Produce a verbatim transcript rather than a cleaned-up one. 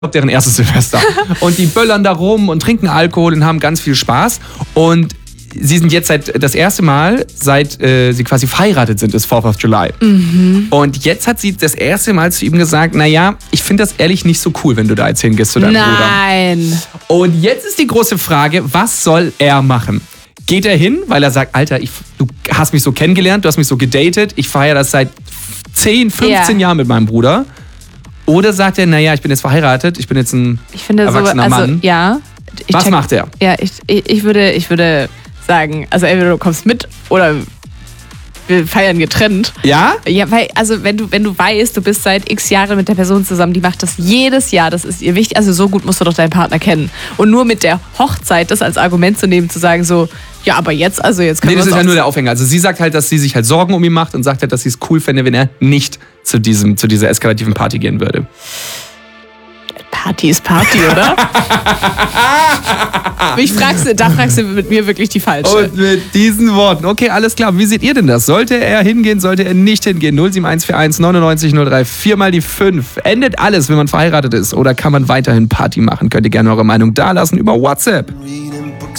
deren erstes Silvester. Und die böllern da rum und trinken Alkohol und haben ganz viel Spaß. Und sie sind jetzt seit das erste Mal, seit äh, sie quasi verheiratet sind, ist Fourth of July. Mhm. Und jetzt hat sie das erste Mal zu ihm gesagt, naja, ich finde das ehrlich nicht so cool, wenn du da jetzt hingehst zu deinem Bruder. Nein. Und jetzt ist die große Frage, was soll er machen? Geht er hin, weil er sagt, Alter, ich, du hast mich so kennengelernt, du hast mich so gedatet, ich feiere das seit zehn, fünfzehn Ja. Jahren mit meinem Bruder. Oder sagt er, naja, ich bin jetzt verheiratet, ich bin jetzt ein Ich finde so, erwachsener also, Mann. ja. Ich Was check, macht er? Ja, ich, ich, ich, würde, ich würde sagen, also entweder du kommst mit oder wir feiern getrennt. Ja? Ja, weil, also wenn du, wenn du weißt, du bist seit x Jahren mit der Person zusammen, die macht das jedes Jahr, das ist ihr wichtig, also so gut musst du doch deinen Partner kennen. Und nur mit der Hochzeit das als Argument zu nehmen, zu sagen so, ja, aber jetzt, also jetzt können Nee, wir das ist uns ja auch- nur der Aufhänger. Also sie sagt halt, dass sie sich halt Sorgen um ihn macht und sagt halt, dass sie es cool fände, wenn er nicht zu, diesem, zu dieser eskalativen Party gehen würde. Party ist Party, oder? Mich fragst du, da fragst du mit mir wirklich die falsche. Und mit diesen Worten, okay, alles klar. Wie seht ihr denn das? Sollte er hingehen, sollte er nicht hingehen? null sieben eins vier eins neunundneunzig null drei, viermal die fünf. Endet alles, wenn man verheiratet ist? Oder kann man weiterhin Party machen? Könnt ihr gerne eure Meinung dalassen über WhatsApp. Reading